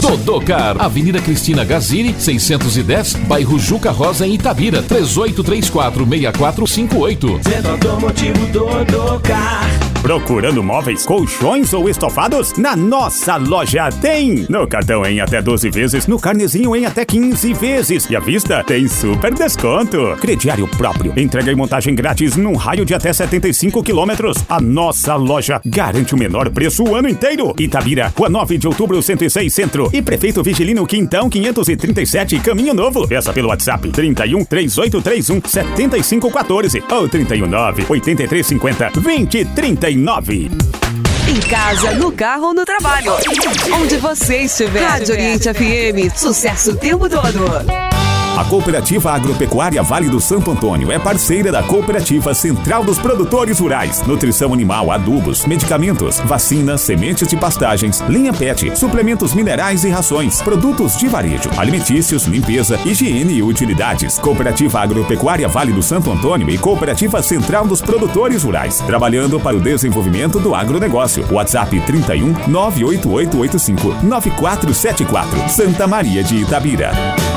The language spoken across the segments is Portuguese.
Todocar, Avenida Cristina Gazini, 610, bairro Juca Rosa, em Itabira, 3834-6458. Centro Automotivo Todocar. Procurando móveis, colchões ou estofados? Na nossa loja tem! No cartão em até 12 vezes, no carnezinho em até 15 vezes. E à vista tem super desconto. Crediário próprio, entrega e montagem grátis num raio de até 75 quilômetros. A nossa loja garante o menor preço o ano inteiro. Itabira, Rua 9 de Outubro, 106 Centro. E Prefeito Vigilino Quintão, 537, Caminho Novo. Peça pelo WhatsApp 31 3831 7514 ou 319 8350 2039. Em casa, no carro ou no trabalho. Onde você estiver. Rádio Oriente FM. Sucesso o tempo todo. A Cooperativa Agropecuária Vale do Santo Antônio é parceira da Cooperativa Central dos Produtores Rurais. Nutrição animal, adubos, medicamentos, vacinas, sementes de pastagens, linha PET, suplementos minerais e rações, produtos de varejo, alimentícios, limpeza, higiene e utilidades. Cooperativa Agropecuária Vale do Santo Antônio e Cooperativa Central dos Produtores Rurais. Trabalhando para o desenvolvimento do agronegócio. WhatsApp 31 98885 9474. Santa Maria de Itabira.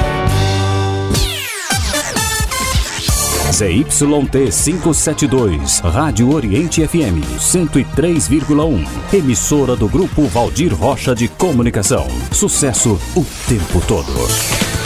ZYT 572, Rádio Oriente FM 103,1. Emissora do Grupo Valdir Rocha de Comunicação. Sucesso o tempo todo.